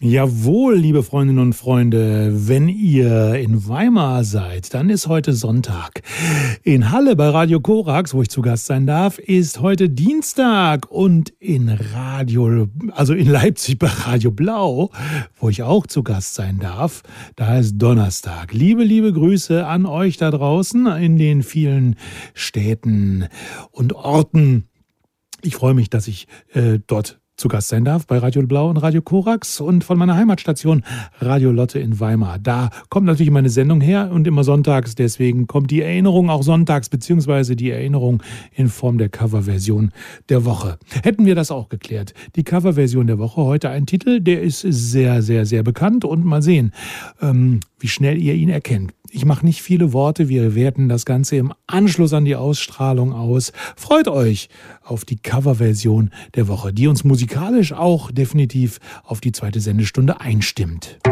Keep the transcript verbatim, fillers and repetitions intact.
Jawohl, liebe Freundinnen und Freunde, wenn ihr in Weimar seid, dann ist heute Sonntag. In Halle bei Radio Korax, wo ich zu Gast sein darf, ist heute Dienstag und in Radio, also in Leipzig bei Radio Blau, wo ich auch zu Gast sein darf, da ist Donnerstag. Liebe, liebe Grüße an euch da draußen in den vielen Städten und Orten. Ich freue mich, dass ich äh, dort zu Gast sein darf bei Radio Blau und Radio Korax und von meiner Heimatstation Radio Lotte in Weimar. Da kommt natürlich meine Sendung her und immer sonntags, deswegen kommt die Erinnerung auch sonntags, beziehungsweise die Erinnerung in Form der Coverversion der Woche. Hätten wir das auch geklärt. Die Coverversion der Woche, heute ein Titel, der ist sehr, sehr, sehr bekannt und mal sehen, ähm, wie schnell ihr ihn erkennt. Ich mache nicht viele Worte, wir werten das Ganze im Anschluss an die Ausstrahlung aus. Freut euch auf die Coverversion der Woche, die uns musikalisch auch definitiv auf die zweite Sendestunde einstimmt.